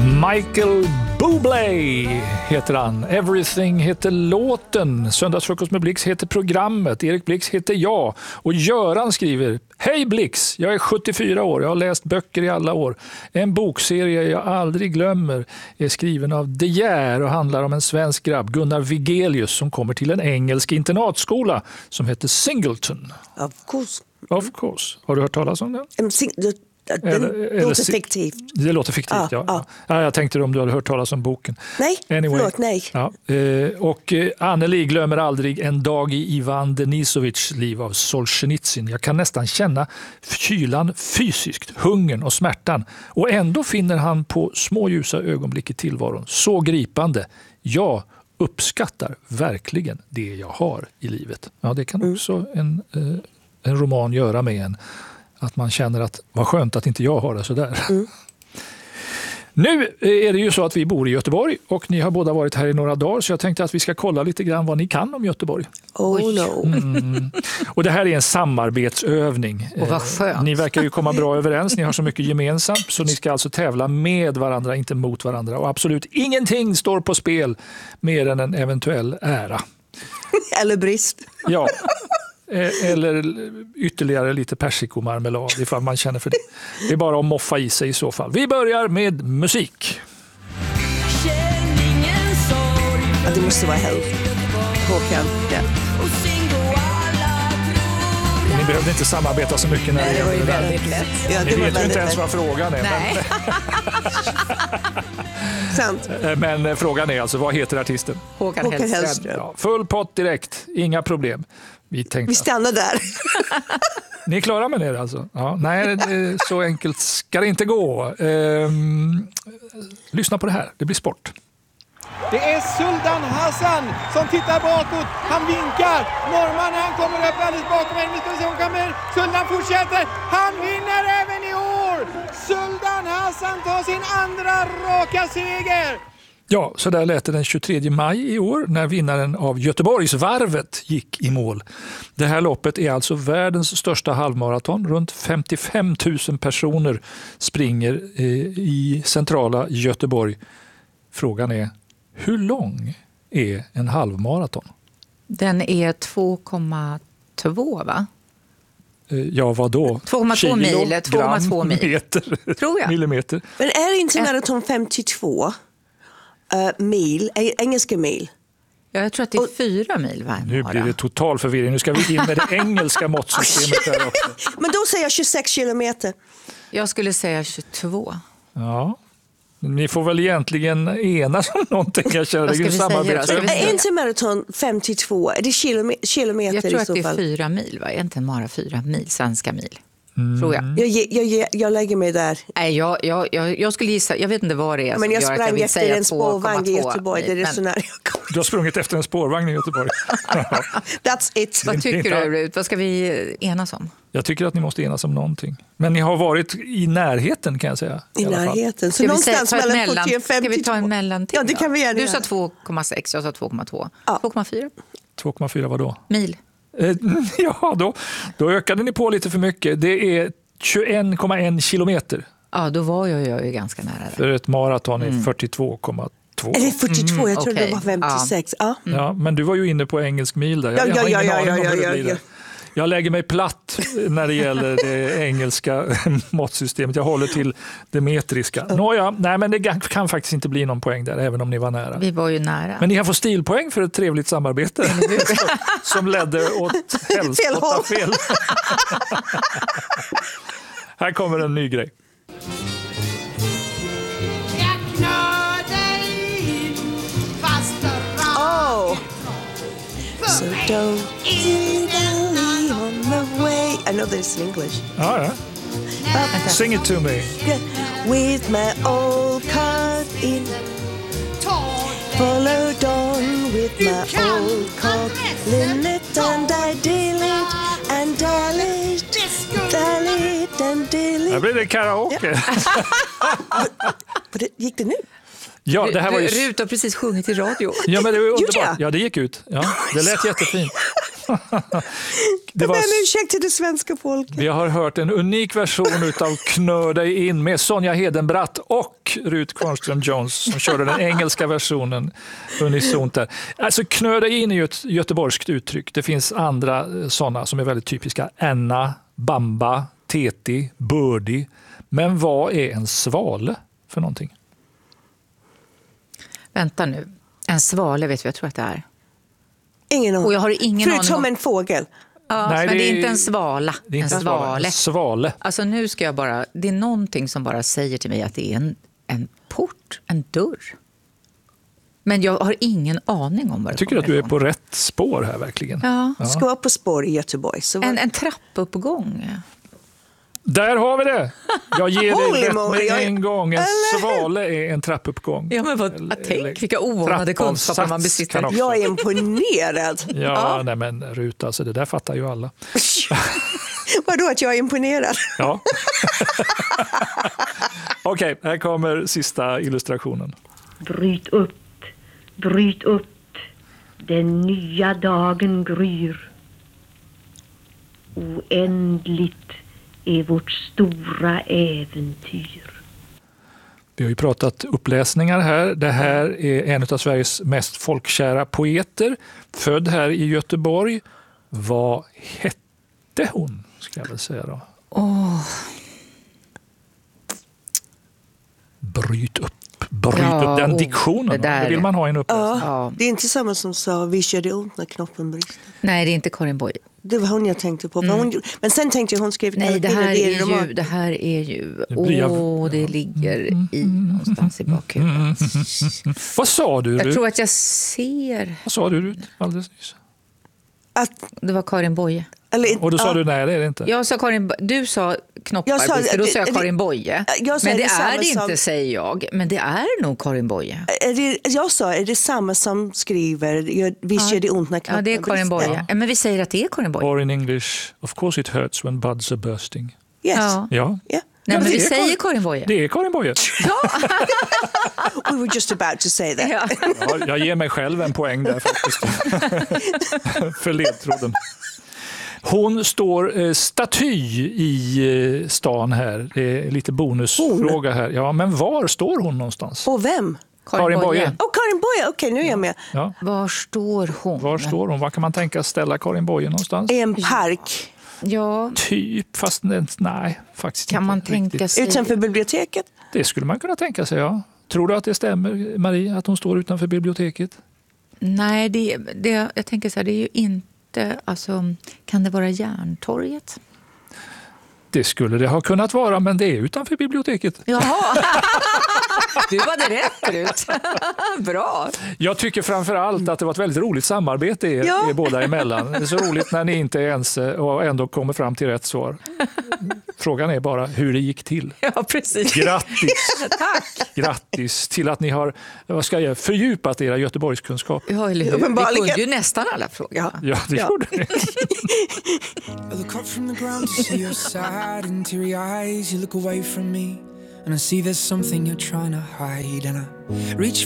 Michael Bublé heter han. Everything heter låten. Söndagsfrukost med Blix heter programmet. Erik Blix heter jag. Och Göran skriver: Hej Blix, jag är 74 år. Jag har läst böcker i alla år. En bokserie jag aldrig glömmer är skriven av De Geer och handlar om en svensk grabb, Gunnar Vigelius, som kommer till en engelsk internatskola som heter Singleton. Of course. Of course. Har du hört talas om den? Det låter fiktivt. Det låter fiktivt, ja. Jag tänkte om du hade hört talas om boken. Nej, förlåt, nej. Ja, och Anneli glömmer aldrig En dag i Ivan Denisovics liv av Solzhenitsyn. Jag kan nästan känna kylan fysiskt, hungern och smärtan. Och ändå finner han på små ljusa ögonblick i tillvaron. Så gripande. Jag uppskattar verkligen det jag har i livet. Ja, det kan också en roman göra med en. Att man känner att vad skönt att inte jag har det så där. Nu är det ju så att vi bor i Göteborg och ni har båda varit här i några dagar, så jag tänkte att vi ska kolla lite grann vad ni kan om Göteborg. Oh no. Och det här är en samarbetsövning. Och vad skönt. Ni verkar ju komma bra överens, ni har så mycket gemensamt, så ni ska alltså tävla med varandra, inte mot varandra. Och absolut ingenting står på spel mer än en eventuell ära. Eller brist. Ja. Eller ytterligare lite persikomarmelad ifall man känner för det. Det är bara att moffa i sig i så fall. Vi börjar med musik. Ja, det måste vara hälft. Håkan. Ja. Ni behövde inte samarbeta så mycket när det var ju väldigt lätt. Ja, Ni vet ju inte ens vad frågan är. Nej. Sant. Men frågan är alltså, vad heter artisten? Håkan Hellström. Ja, full pott direkt, inga problem. Vi stannar där. Ni är klara med det alltså? Ja, nej, så enkelt ska det inte gå. Lyssna på det här, det blir sport. Det är Sultan Hassan som tittar bakåt. Han vinkar. Norrmannen, han kommer upp alldeles bakom en. Nu ska vi se om han kommer. Sultan fortsätter. Han vinner även i år. Sultan Hassan tar sin andra raka seger. Ja, så där lät det den 23 maj i år när vinnaren av Göteborgsvarvet gick i mål. Det här loppet är alltså världens största halvmaraton. Runt 55 000 personer springer i centrala Göteborg. Frågan är, hur lång är en halvmaraton? Den är 2,2 va? Ja, vad då? 2,2 mil, 2,2 mil. Meter, tror jag. Millimeter. Men är inte maraton 52 mil, engelska mil? Ja, jag tror att det är 4 mil varje. Nu blir det total förvirring. Nu ska vi in med det engelska måttsystemet där också. Men då säger jag 26 kilometer. Jag skulle säga 22. Ja. Ni får väl egentligen enas om någonting. Jag känner det är samarbete. Är inte maraton 52? Är det kilometer jag tror i så fall? att det är 4 mil va? Egentligen bara 4 mil, svenska mil. Tror jag. Jag lägger mig där. Nej, jag skulle gissa, jag vet inte vad det är. Men jag sprang efter en spårvagn i Göteborg. Det är så nära. Du har sprungit efter en spårvagn i Göteborg. That's it. Vad tycker du, Rut? Vad ska vi enas om? Jag tycker att ni måste enas om någonting. Men ni har varit i närheten kan jag säga. I närheten. Så någonstans mellan 40 och 52. Ska vi ta en mellanting? Ja, det kan vi göra. Du sa 2,6, jag sa 2,2. Ja. 2,4. 2,4 vad då? Mil. Ja, då ökade ni på lite för mycket. Det är 21,1 kilometer. Ja, då var jag ju ganska nära där. För ett maraton är 42,2. Är det 42? Jag trodde det var 56. Ja, men du var ju inne på engelsk mil där. Ja. Jag lägger mig platt när det gäller det engelska måttsystemet. Jag håller till det metriska. Nåja, nej, men det kan faktiskt inte bli någon poäng där, även om ni var nära. Vi var ju nära. Men ni har fått stilpoäng för ett trevligt samarbete som ledde åt fel. Här kommer en ny grej. So don't leave on the way. I know this in English. Ja. Sing it to me. With my old card in. Follow Dawn with my old card. Linnet and I dillit and dallit and dillit. Här blir det karaoke. Gick det nu? Ja, det här var ju... Rut har precis sjungit i radio. Ja, men det var underbart. Ja, det gick ut. Ja, det lät jättefint. Det var, Men ursäkt till det svenska folket. vi har hört en unik version utav Knör dig in med Sonja Hedenbratt och Ruth Kvarnström Jones som körde den engelska versionen unisont där. Alltså Knör dig in är ju ett göteborgskt uttryck. Det finns andra sådana som är väldigt typiska. Anna, Bamba, Teti, Birdie. Men vad är en svale för någonting? Vänta nu. En svale vet jag tror att det är. Ingen aning. Och jag har ingen aning Förutom om... en fågel. Ja, Nej, men det det är är- inte en svala. Det är inte en svale. En svale. Alltså nu ska jag bara... Det är någonting som bara säger till mig att det är en port, en dörr. Men jag har ingen aning om vad det Jag tycker kommer att du är ifrån. på rätt spår här verkligen. Ja. Ska vara på spår i Göteborg. Så En trappuppgång. Där har vi det! Jag ger Holy dig rätt moly, med jag- en gång. En Eller? svale är en trappuppgång. Ja, men tänk vilka oanade kunskaper man kan besitter. också- jag är imponerad. Ja, nej men Rut, alltså det där fattar ju alla. Vadå att jag är imponerad? Ja. Okej, här kommer sista illustrationen. Bryt upp, den nya dagen gryr. Oändligt är vårt stora äventyr. Vi har ju pratat uppläsningar här. Det här är en av Sveriges mest folkkära poeter. Född här i Göteborg. Vad hette hon, ska jag väl säga då? Bryt upp. Ja, Den diktionen. det där. Det vill man ha i en uppläsning. Ja. Det är inte samma som sa vi körde ont när knoppen brister. Nej, det är inte Karin Boye. Det var hon jag tänkte på. Men sen tänkte jag hon skrev Nej, det här roman. är ju... Det blir det ligger i någonstans i bakhuvudet. Vad sa du, Jag Rut? tror att jag ser... Vad sa du, Rut, alldeles nyss? Det var Karin Boye. Och då sa du nej, det är det inte. Jag sa du sa knoppar, Jag sa- brister, då sa jag det- Karin Boye. jag sa Men det det samma är det inte, som- säger jag. Men det är nog Karin Boye. Jag sa, är det samma som skriver vi körde ont när knoppen Ja, det är Karin brister? Boye. Men vi säger att det är Karin Boye. Or in English, of course it hurts when buds are bursting. Yes. Ja. Ja, Yeah. Nej, men det vi är säger Karin Boye. det är Karin Boye. We were just about to say that. Ja. Ja, jag ger mig själv en poäng där faktiskt. För ledtråden. Hon står staty i stan här. Det är lite bonusfråga här. Ja, men var står hon någonstans? Och vem? Karin Boye. Karin Boye, okej nu är jag med. Ja. Var står hon? Var står hon? Var kan man tänka ställa Karin Boye någonstans? I en park Ja, Typ, fast nej, faktiskt kan inte man riktigt. tänka sig... utanför biblioteket. Det skulle man kunna tänka sig, ja. Tror du att det stämmer, Marie, att hon står utanför biblioteket? Nej, jag tänker så här, det är ju inte... Alltså, kan det vara Järntorget? Det skulle det ha kunnat vara, men det är utanför biblioteket. Jaha! Du hade rätt, Rut. Bra. Jag tycker framför allt att det var ett väldigt roligt samarbete er båda emellan. Det är så roligt när ni inte är ense och ändå kommer fram till rätt svar. Frågan är bara hur det gick till. Ja, precis. Grattis! Tack. Grattis till att ni har fördjupat era Göteborgskunskaper. Ja, eller hur? Vi Uppenbarligen. kunde ju nästan alla frågor. Ja, det gjorde ni. I look up from the ground to see your sad and teary eyes. You look away from me and I see there's something you're trying to hide. And I reach